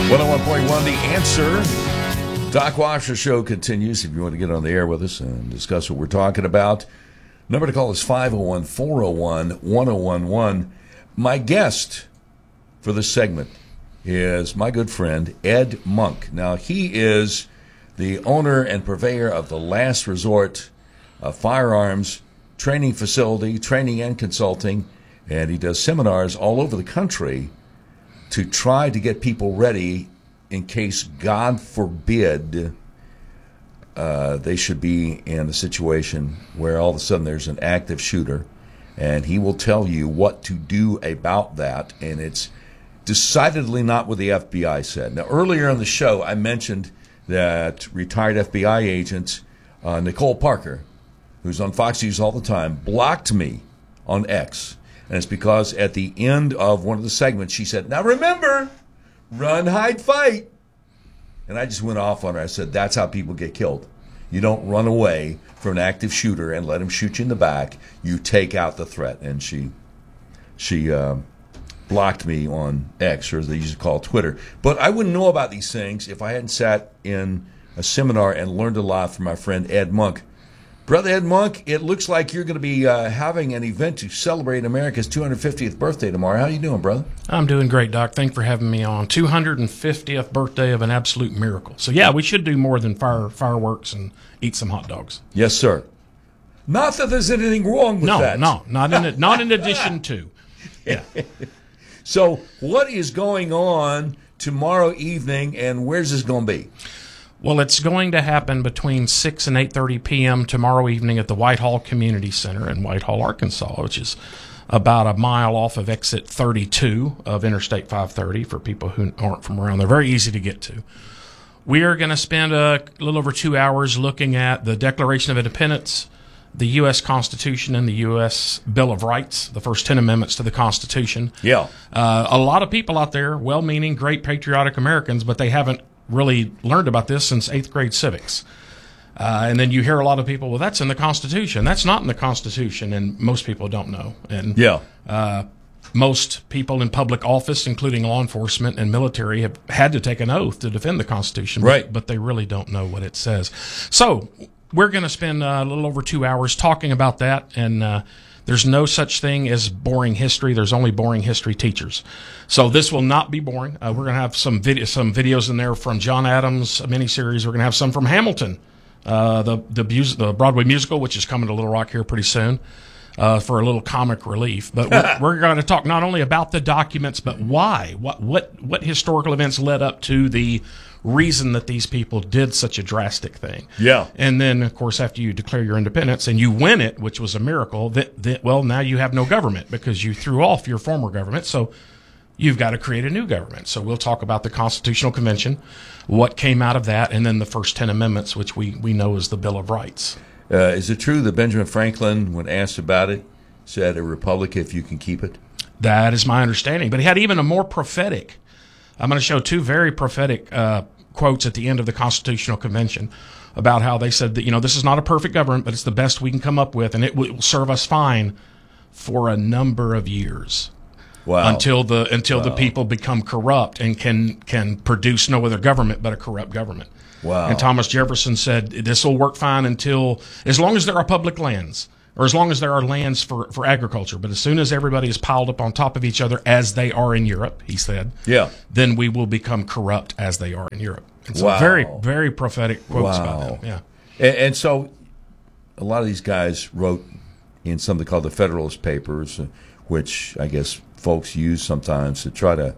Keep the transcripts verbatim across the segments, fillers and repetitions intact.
one oh one point one The Answer. Doc Washer Show continues. If you want to get on the air with us and discuss what we're talking about, number to call is five oh one, four oh one, one oh one one. My guest for this segment is my good friend Ed Monk. Now, he is the owner and purveyor of the Last Resort uh, Firearms Training Facility, training and consulting, and he does seminars all over the country to try to get people ready in case, God forbid, uh, they should be in a situation where all of a sudden there's an active shooter, and he will tell you what to do about that, and it's decidedly not what the F B I said. Now, earlier in the show, I mentioned that retired F B I agent uh, Nicole Parker, who's on Fox News all the time, blocked me on X. And it's because at the end of one of the segments, she said, now remember, run, hide, fight. And I just went off on her. I said, that's how people get killed. You don't run away from an active shooter and let him shoot you in the back. You take out the threat. And she she uh, blocked me on X, or as they used to call Twitter. But I wouldn't know about these things if I hadn't sat in a seminar and learned a lot from my friend Ed Monk. Brother Ed Monk, it looks like you're going to be uh, having an event to celebrate America's two hundred fiftieth birthday tomorrow. How you doing, brother? I'm doing great, Doc. Thanks for having me on. two hundred fiftieth birthday of an absolute miracle. So, yeah, we should do more than fire fireworks and eat some hot dogs. Yes, sir. Not that there's anything wrong with no, that. No, no, not in, not in addition to. Yeah. So what is going on tomorrow evening, and where's this going to be? Well, it's going to happen between six and eight thirty p.m. tomorrow evening at the Whitehall Community Center in Whitehall, Arkansas, which is about a mile off of exit thirty-two of Interstate five thirty for people who aren't from around there. Very easy to get to. We are going to spend a little over two hours looking at the Declaration of Independence, the U S Constitution, and the U S Bill of Rights, the first ten amendments to the Constitution. Yeah. Uh, a lot of people out there, well-meaning, great patriotic Americans, but they haven't really learned about this since eighth grade civics. Uh, and then you hear a lot of people, well, that's in the Constitution. That's not in the Constitution, and most people don't know. And yeah. uh, most people in public office, including law enforcement and military, have had to take an oath to defend the Constitution, right. but, but they really don't know what it says. So we're going to spend uh, a little over two hours talking about that, and uh, there's no such thing as boring history. There's only boring history teachers. So this will not be boring. Uh, we're going to have some video, some videos in there from John Adams, a miniseries. We're going to have some from Hamilton, uh, the the, bus- the Broadway musical, which is coming to Little Rock here pretty soon, uh, for a little comic relief. But we're, we're going to talk not only about the documents, but why, what what what historical events led up to the reason that these people did such a drastic thing. Yeah. And then, of course, after you declare your independence and you win it, which was a miracle, that, that well, now you have no government because you threw off your former government. So you've got to create a new government. So we'll talk about the Constitutional Convention, what came out of that, and then the first ten amendments, which we, we know is the Bill of Rights. Uh, is it true that Benjamin Franklin, when asked about it, said a republic if you can keep it? That is my understanding. But he had even a more prophetic. I'm going to show two very prophetic uh, quotes at the end of the Constitutional Convention about how they said that, you know, this is not a perfect government, but it's the best we can come up with, and it will serve us fine for a number of years. Wow. Until the until wow. the people become corrupt and can can produce no other government but a corrupt government. Wow. And Thomas Jefferson said this will work fine until, as long as there are public lands, or as long as there are lands for, for agriculture. But as soon as everybody is piled up on top of each other, as they are in Europe, he said, yeah, then we will become corrupt as they are in Europe. And so wow. very, very prophetic quotes wow. about that. Yeah. And, and so a lot of these guys wrote in something called the Federalist Papers, which I guess folks use sometimes to try to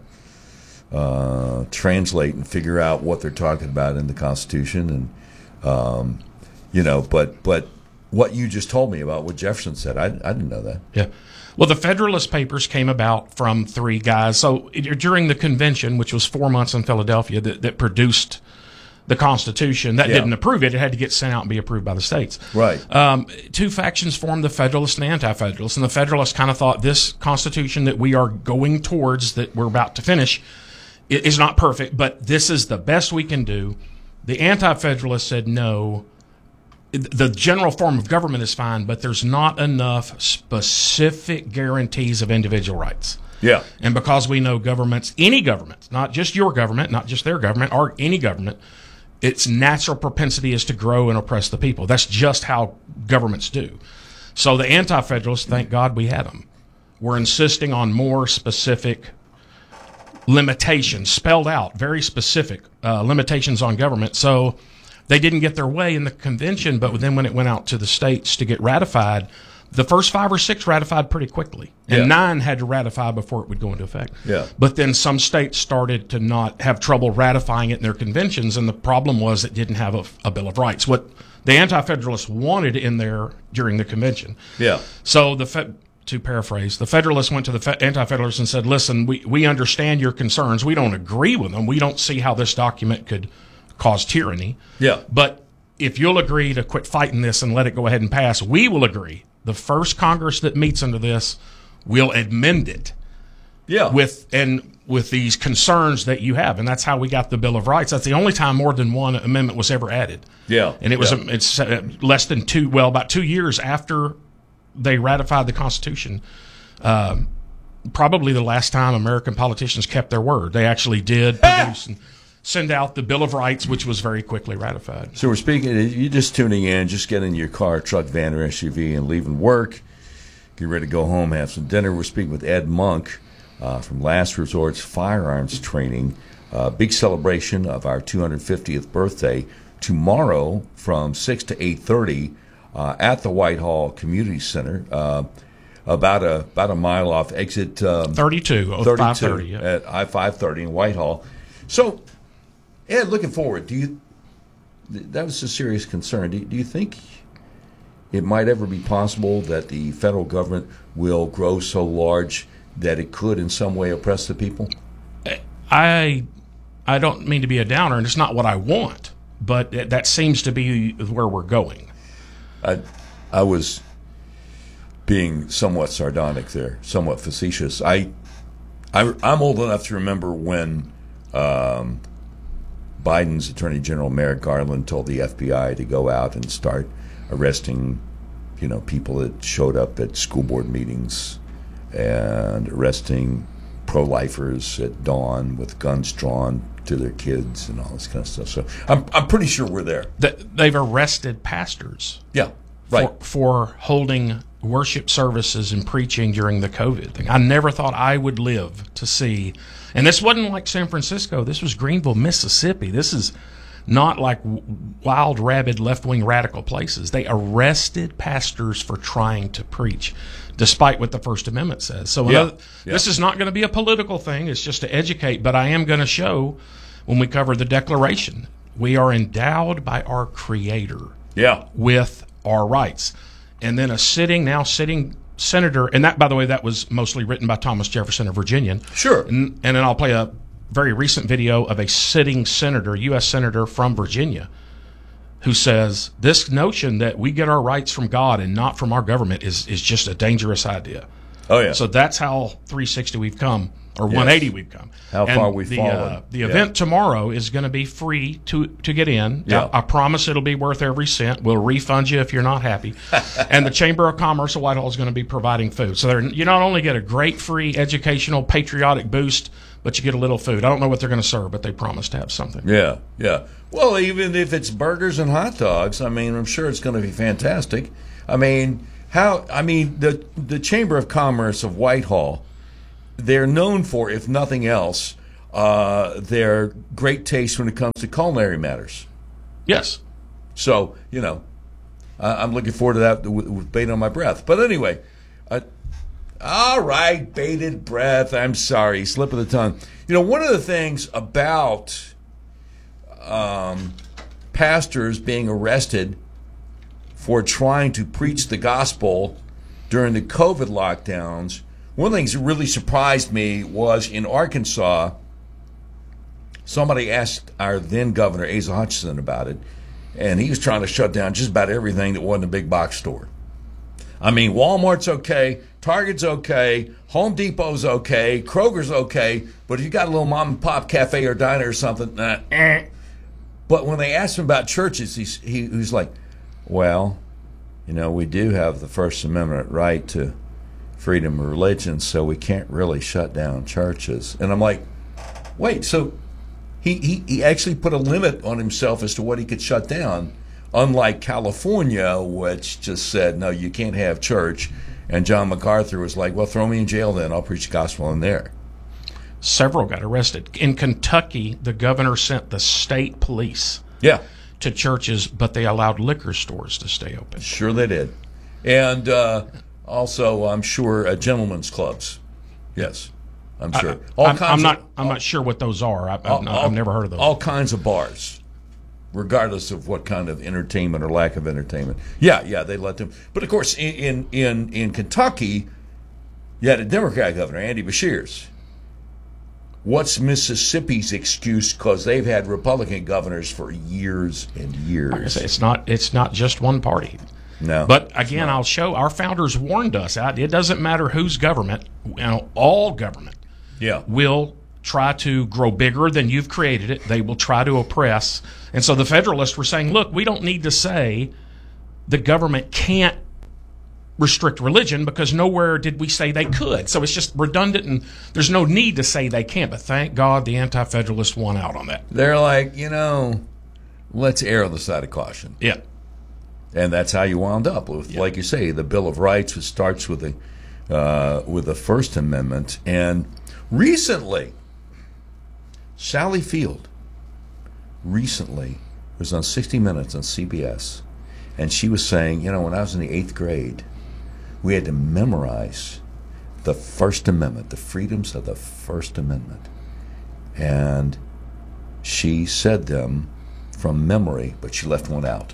uh, translate and figure out what they're talking about in the Constitution. And, um, you know, but but what you just told me about what Jefferson said, I, I didn't know that. Yeah. Well, the Federalist Papers came about from three guys. So during the convention, which was four months in Philadelphia, that, that produced the Constitution, that yeah. didn't approve it. It had to get sent out and be approved by the states. Right. Um, two factions formed, the Federalists and the Anti-Federalists. And the Federalists kind of thought this Constitution that we are going towards, that we're about to finish, is not perfect, but this is the best we can do. The Anti-Federalists said no. The general form of government is fine, but there's not enough specific guarantees of individual rights. Yeah. And because we know governments, any government, not just your government, not just their government, or any government, its natural propensity is to grow and oppress the people. That's just how governments do. So the Anti-Federalists, thank God we had them, were insisting on more specific limitations, spelled out, very specific uh, limitations on government. So they didn't get their way in the convention, but then when it went out to the states to get ratified, the first five or six ratified pretty quickly, and Yeah. nine had to ratify before it would go into effect. Yeah. But then some states started to not have trouble ratifying it in their conventions, and the problem was it didn't have a, a Bill of Rights. What the Anti-Federalists wanted in there during the convention. Yeah. So the fe- to paraphrase, the Federalists went to the fe- Anti-Federalists and said, "Listen, we we understand your concerns. We don't agree with them. We don't see how this document could cause tyranny. Yeah. But if you'll agree to quit fighting this and let it go ahead and pass, we will agree. The first Congress that meets under this will amend it Yeah. with and with these concerns that you have." And that's how we got the Bill of Rights. That's the only time more than one amendment was ever added. Yeah. And it was Yeah. um, it's uh, less than two, well, about two years after they ratified the Constitution. Um, probably the last time American politicians kept their word. They actually did produce and send out the Bill of Rights, which was very quickly ratified. So we're speaking, you're just tuning in, just getting in your car, truck, van, or S U V and leaving work. Get ready to go home, have some dinner. We're speaking with Ed Monk uh, from Last Resort's Firearms Training. Uh, big celebration of our two hundred fiftieth birthday tomorrow from six to eight thirty uh, at the Whitehall Community Center, uh, about a about a mile off exit um, thirty-two, oh, five thirty, yeah. at I five thirty in Whitehall. So, Ed, looking forward, do you? That was a serious concern. Do, do you think it might ever be possible that the federal government will grow so large that it could in some way oppress the people? I I don't mean to be a downer, and it's not what I want, but that seems to be where we're going. I, I was being somewhat sardonic there, somewhat facetious. I, I I'm old enough to remember when um, Biden's Attorney General Merrick Garland told the F B I to go out and start arresting, you know, people that showed up at school board meetings and arresting pro-lifers at dawn with guns drawn to their kids and all this kind of stuff. So I'm I'm pretty sure we're there. They've arrested pastors. Yeah, right. For, for holding worship services and preaching during the COVID thing. I never thought I would live to see, and this wasn't like San Francisco. This was Greenville, Mississippi. This is not like wild, rabid, left-wing radical places. They arrested pastors for trying to preach, despite what the First Amendment says. So Yeah. another, Yeah. this is not going to be a political thing. It's just to educate. But I am going to show, when we cover the Declaration, we are endowed by our Creator Yeah. with our rights. And then a sitting, now sitting senator, and that, by the way, that was mostly written by Thomas Jefferson, a Virginian. Sure. And, and then I'll play a very recent video of a sitting senator, U S senator from Virginia, who says this notion that we get our rights from God and not from our government is, is just a dangerous idea. Oh, yeah. So that's how three sixty we've come, or one eighty we've come. How And far we've the, fallen. Uh, the Yeah. event tomorrow is going to be free to to get in. Yeah. I, I promise it'll be worth every cent. We'll refund you if you're not happy. And the Chamber of Commerce of Whitehall is going to be providing food. So you not only get a great free educational patriotic boost, but you get a little food. I don't know what they're going to serve, but they promise to have something. Yeah, yeah. Well, even if it's burgers and hot dogs, I mean, I'm sure it's going to be fantastic. I mean, how? I mean, the the Chamber of Commerce of Whitehall, they're known for, if nothing else, uh, their great taste when it comes to culinary matters. Yes. So, you know, uh, I'm looking forward to that with, with bated on my breath. But anyway, uh, all right, bated breath. I'm sorry, slip of the tongue. You know, one of the things about um, pastors being arrested for trying to preach the gospel during the COVID lockdowns, one of the things that really surprised me was in Arkansas, somebody asked our then governor, Asa Hutchinson, about it, and he was trying to shut down just about everything that wasn't a big box store. I mean, Walmart's okay, Target's okay, Home Depot's okay, Kroger's okay, but if you got a little mom and pop cafe or diner or something, uh, eh. But when they asked him about churches, he's, he, he was like, well, you know, we do have the First Amendment right to freedom of religion, so we can't really shut down churches. And I'm like, wait, so he, he, he actually put a limit on himself as to what he could shut down, unlike California, which just said, no, you can't have church. And John MacArthur was like, well, throw me in jail then. I'll preach the gospel in there. Several got arrested. In Kentucky, the governor sent the state police Yeah. to churches, but they allowed liquor stores to stay open. Sure they did. And uh, also, I'm sure, uh, gentlemen's clubs. Yes, I'm sure. I, all I'm, kinds I'm not. of, I'm not sure what those are. I, I've, all, I've never heard of those. All kinds of bars, regardless of what kind of entertainment or lack of entertainment. Yeah, yeah, they let them. But of course, in in in Kentucky, you had a Democrat governor, Andy Beshears. What's Mississippi's excuse? Because they've had Republican governors for years and years. Like I say, it's not. It's not just one party. No, But again, I'll show our founders warned us. It doesn't matter whose government. You know, all government yeah, will try to grow bigger than you've created it. They will try to oppress. And so the Federalists were saying, look, we don't need to say the government can't restrict religion because nowhere did we say they could. So it's just redundant, and there's no need to say they can't. But thank God the Anti-Federalists won out on that. they're like, you know, let's err on the side of caution. Yeah. And that's how you wound up with, like you say, the Bill of Rights, which starts with the uh, with the First Amendment. And recently, Sally Field recently was on sixty minutes on C B S, and she was saying, you know, when I was in the eighth grade, we had to memorize the First Amendment, the freedoms of the First Amendment. And she said them from memory, but she left one out.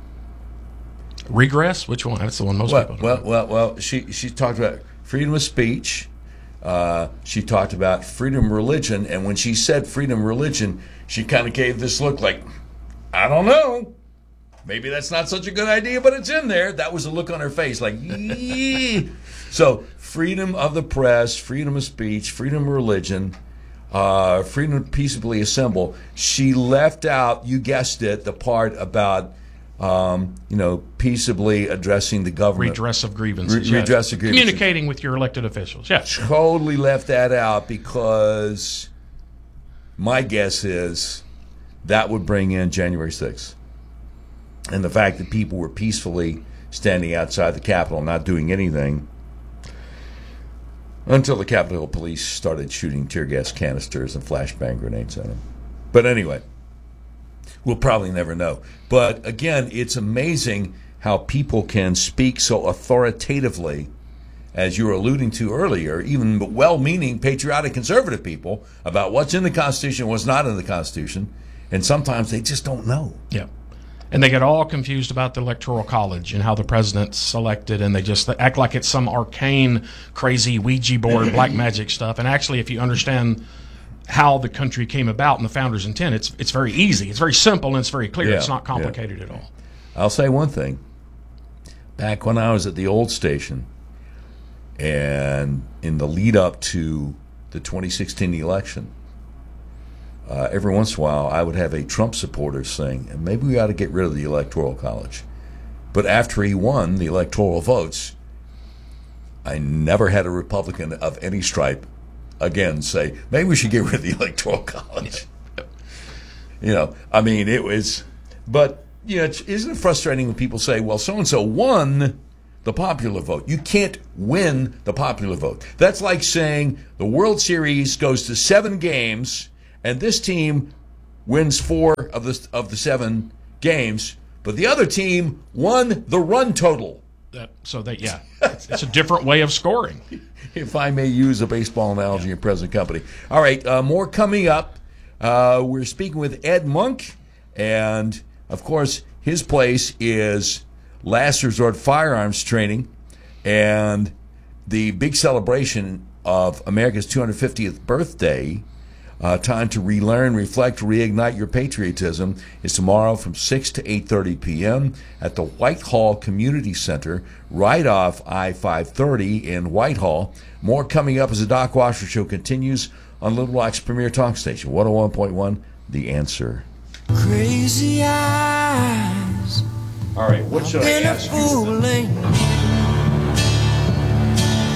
Regress? Which one? That's the one most Well, people well, don't. well, well. She she talked about freedom of speech. Uh, she talked about freedom of religion, and when she said freedom of religion, she kind of gave this look like, I don't know, maybe that's not such a good idea, but it's in there. That was a look on her face, like, yee. So freedom of the press, freedom of speech, freedom of religion, uh, freedom to peaceably assemble. She left out, you guessed it, the part about. Um, you know, peaceably addressing the government. Redress of grievances. Re- yeah. redress of grievances. Communicating with your elected officials. Yeah. Totally left that out because my guess is that would bring in January sixth. And the fact that people were peacefully standing outside the Capitol not doing anything until the Capitol Police started shooting tear gas canisters and flashbang grenades at them. But anyway, we'll probably never know. But again, it's amazing how people can speak so authoritatively, as you were alluding to earlier, even well-meaning patriotic conservative people, about what's in the Constitution and what's not in the Constitution. And sometimes they just don't know. Yeah. And they get all confused about the Electoral College and how the president's selected, and they just act like it's some arcane, crazy Ouija board, black magic stuff. And actually, if you understand how the country came about and the founders' intent, it's it's very easy. It's very simple and it's very clear. Yeah, it's not complicated yeah. at all. I'll say one thing. Back when I was at the old station and in the lead up to the twenty sixteen election, uh, every once in a while I would have a Trump supporter saying, maybe we ought to get rid of the Electoral College. But after he won the electoral votes, I never had a Republican of any stripe again say, maybe we should get rid of the Electoral College. You know, I mean, it was, but, you know, it's, isn't it frustrating when people say, well, so-and-so won the popular vote? You can't win the popular vote. That's like saying the World Series goes to seven games, and this team wins four of the, of the seven games, but the other team won the run total. That, so that, yeah, it's, it's a different way of scoring. If I may use a baseball analogy yeah. in present company. All right, uh, more coming up. Uh, we're speaking with Ed Monk, and, of course, his place is Last Resort Firearms Training, and the big celebration of America's two hundred fiftieth birthday, uh, time to relearn, reflect, reignite your patriotism, is tomorrow from six to eight thirty p.m. at the Whitehall Community Center, right off I five thirty in Whitehall. More coming up as the Doc Washer Show continues on Little Rock's premier talk station, one oh one point one, The Answer. Crazy eyes. All right, what should I ask you?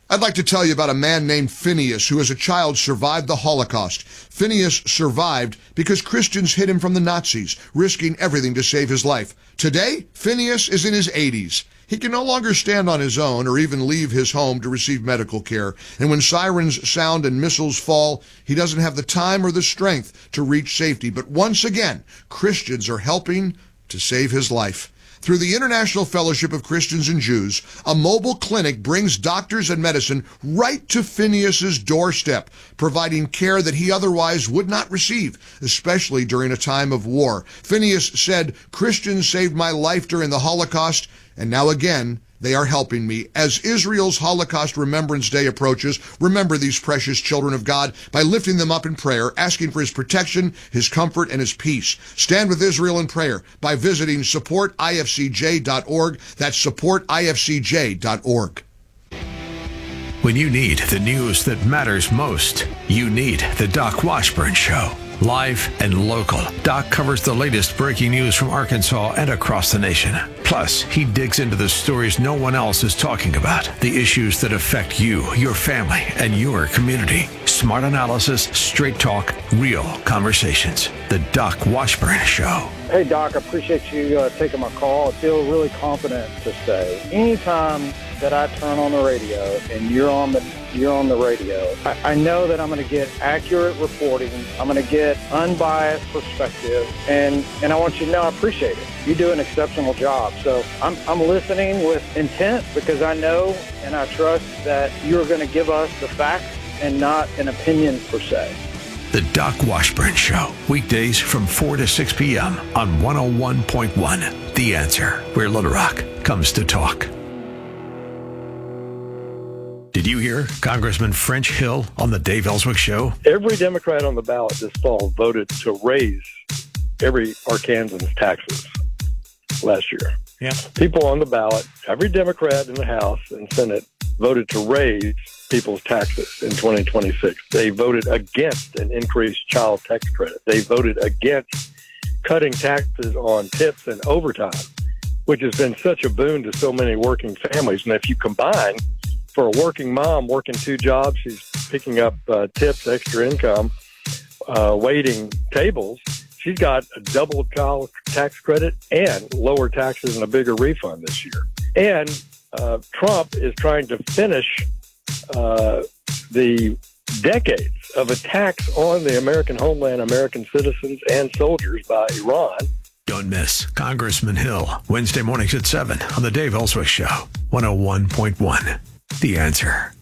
I'd like to tell you about a man named Phineas who as a child survived the Holocaust. Phineas survived because Christians hid him from the Nazis, risking everything to save his life. Today, Phineas is in his eighties. He can no longer stand on his own or even leave his home to receive medical care. And when sirens sound and missiles fall, he doesn't have the time or the strength to reach safety. But once again, Christians are helping to save his life. Through the International Fellowship of Christians and Jews, a mobile clinic brings doctors and medicine right to Phineas's doorstep, providing care that he otherwise would not receive, especially during a time of war. Phineas said, "Christians saved my life during the Holocaust, and now again, they are helping me." As Israel's Holocaust Remembrance Day approaches, remember these precious children of God by lifting them up in prayer, asking for his protection, his comfort, and his peace. Stand with Israel in prayer by visiting support I F C J dot org. That's support I F C J dot org. When you need the news that matters most, you need the Doc Washburn Show. Live and local, Doc covers the latest breaking news from Arkansas and across the nation. Plus, he digs into the stories no one else is talking about, the issues that affect you, your family, and your community. Smart analysis, straight talk, real conversations. The Doc Washburn Show. Hey, Doc, I appreciate you uh, taking my call. I feel really confident to say anytime that I turn on the radio and you're on the you're on the radio, I, I know that I'm going to get accurate reporting. I'm going to get unbiased perspective, and, and I want you to know I appreciate it. You do an exceptional job. So I'm, I'm listening with intent because I know and I trust that you're going to give us the facts and not an opinion per se. The Doc Washburn Show, weekdays from four to six p.m. on one oh one point one. The Answer, where Little Rock comes to talk. Did you hear Congressman French Hill on the Dave Ellswick Show? Every Democrat on the ballot this fall voted to raise every Arkansan's taxes last year. Yeah. People on the ballot, every Democrat in the House and Senate voted to raise people's taxes in twenty twenty-six. They voted against an increased child tax credit. They voted against cutting taxes on tips and overtime, which has been such a boon to so many working families. And if you combine, for a working mom working two jobs, she's picking up uh, tips, extra income, uh, waiting tables. She's got a double child tax credit and lower taxes and a bigger refund this year. And uh, Trump is trying to finish uh, the decades of attacks on the American homeland, American citizens, and soldiers by Iran. Don't miss Congressman Hill, Wednesday mornings at seven on the Dave Ellswick Show, one oh one point one. The Answer.